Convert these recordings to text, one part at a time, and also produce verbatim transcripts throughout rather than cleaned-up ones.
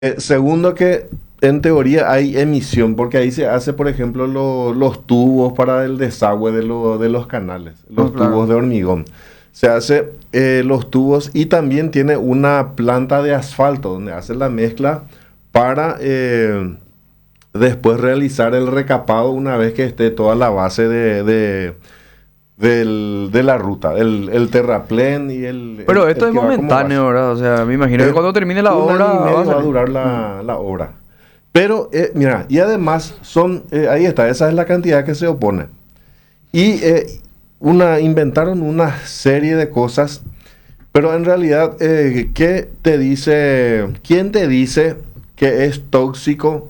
Eh, segundo que en teoría hay emisión, porque ahí se hace, por ejemplo, lo- los tubos para el desagüe de, lo- de los canales, No, los tubos claro. de hormigón. Se hace eh, los tubos y también tiene una planta de asfalto donde hace la mezcla para eh, después realizar el recapado una vez que esté toda la base de, de, del- de la ruta, el, el terraplén y el, Pero el- esto el es que va como base. momentáneo, ¿verdad? O sea, me imagino que Eh, cuando termine la un año y obra va a medio va a salir. durar Mm. la, la obra. Pero, eh, mira, y además son, eh, ahí está, esa es la cantidad que se opone. Y eh, una, inventaron una serie de cosas, pero en realidad, eh, ¿qué te dice, quién te dice que es tóxico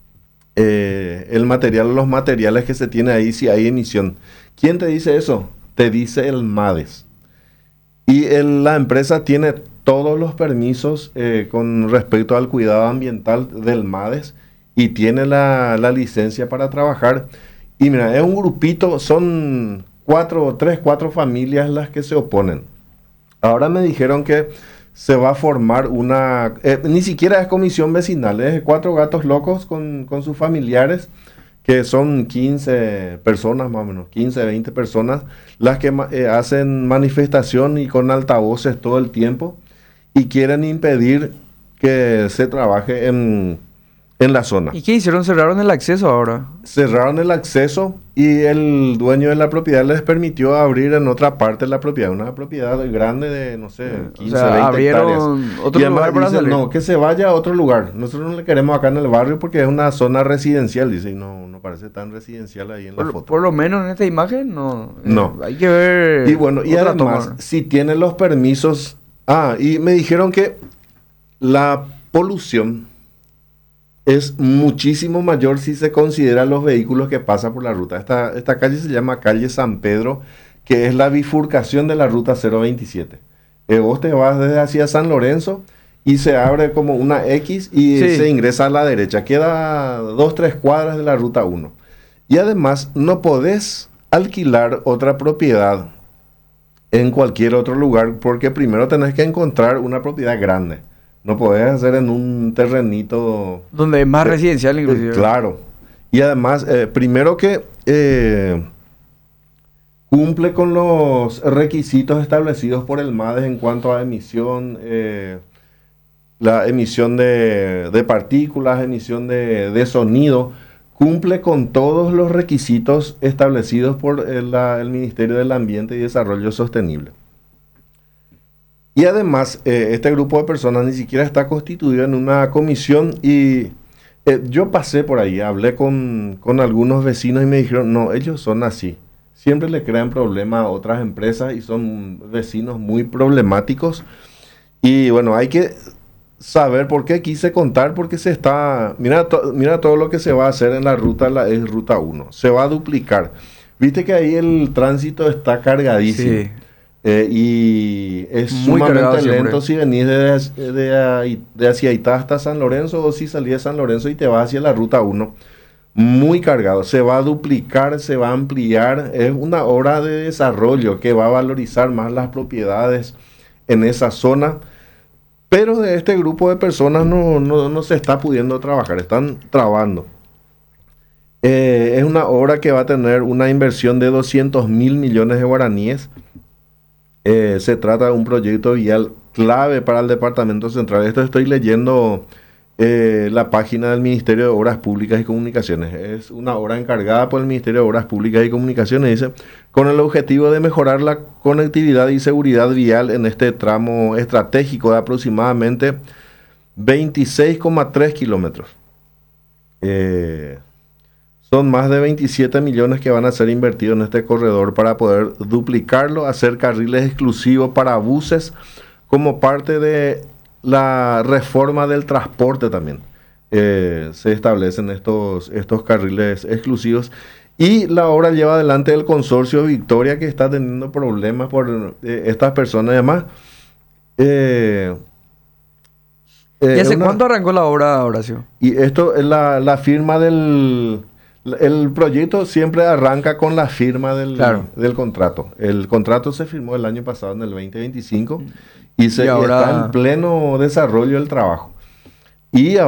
eh, el material, los materiales que se tiene ahí si hay emisión? ¿Quién te dice eso? Te dice el MADES. Y el- la empresa tiene todos los permisos eh, con respecto al cuidado ambiental del MADES y tiene la, la licencia para trabajar. Y mira, es un grupito, son cuatro, tres, cuatro familias las que se oponen. Ahora me dijeron que se va a formar una, eh, ni siquiera es comisión vecinal, es cuatro gatos locos con, con sus familiares, que son quince personas más o menos, quince veinte personas, las que ma- eh, hacen manifestación y con altavoces todo el tiempo y quieren impedir que se trabaje en, en la zona. ¿Y qué hicieron? Cerraron el acceso ahora. Cerraron el acceso y el dueño de la propiedad les permitió abrir en otra parte de la propiedad, una propiedad grande de, no sé, Eh, o quince, sea, veinte hectáreas. abrieron Y otro lugar además para dicen, salir. no, que se vaya a otro lugar. Nosotros no le queremos acá en el barrio porque es una zona residencial, dice, y no, no parece tan residencial ahí en la Por, foto. por lo menos en esta imagen, no. Eh, No. hay que Y ver bueno, y otra además, toma. si tienen los permisos, ah, y me dijeron que la polución es muchísimo mayor si se considera los vehículos que pasan por la ruta. Esta, esta calle se llama calle San Pedro, que es la bifurcación de la ruta cero veintisiete. Eh, vos te vas desde hacia San Lorenzo y se abre como una X y se Sí. ingresa a la derecha. Queda dos, tres cuadras de la ruta uno. Y además no podés alquilar otra propiedad en cualquier otro lugar porque primero tenés que encontrar una propiedad grande. No podés hacer en un terrenito Donde es más de- residencial, eh, inclusive. claro. Y además, eh, primero que eh, cumple con los requisitos establecidos por el MADES en cuanto a emisión, eh, la emisión de, de partículas, emisión de, de sonido, cumple con todos los requisitos establecidos por el, la- el Ministerio del Ambiente y Desarrollo Sostenible. Y además, eh, este grupo de personas ni siquiera está constituido en una comisión y eh, yo pasé por ahí, hablé con, con algunos vecinos y me dijeron, no, ellos son así. Siempre le crean problemas a otras empresas y son vecinos muy problemáticos. Y bueno, hay que saber por qué quise contar, porque se está, mira, to- mira todo lo que se va a hacer en la ruta, la, es ruta uno. Se va a duplicar. Viste que ahí el tránsito está cargadísimo. Sí. Eh, y es Muy cargado sumamente siempre. lento si venís de, de, ahí- de hacia Itá hasta San Lorenzo o si salís de San Lorenzo y te vas hacia la ruta uno. Muy cargado. Se va a duplicar, se va a ampliar. Es una obra de desarrollo que va a valorizar más las propiedades en esa zona. Pero de este grupo de personas no, no, no se está pudiendo trabajar, están trabando. Eh, es una obra que va a tener una inversión de doscientos mil millones de guaraníes. Eh, se trata de un proyecto vial clave para el Departamento Central. Esto estoy leyendo eh, la página del Ministerio de Obras Públicas y Comunicaciones. Es una obra encargada por el Ministerio de Obras Públicas y Comunicaciones, dice, con el objetivo de mejorar la conectividad y seguridad vial en este tramo estratégico de aproximadamente veintiséis coma tres kilómetros. Eh, son más de veintisiete millones que van a ser invertidos en este corredor para poder duplicarlo, hacer carriles exclusivos para buses como parte de la reforma del transporte también. Eh, se establecen estos, estos carriles exclusivos y la obra lleva adelante el consorcio Victoria que está teniendo problemas por eh, estas personas. Además, eh, ¿Y eh, es hace una, cuánto arrancó la obra, Horacio? y esto es la, la firma del... El proyecto siempre arranca con la firma del, Claro. del contrato. El contrato se firmó el año pasado, en el veinte veinticinco, y, Y se, y está en ahora. pleno desarrollo del trabajo. Y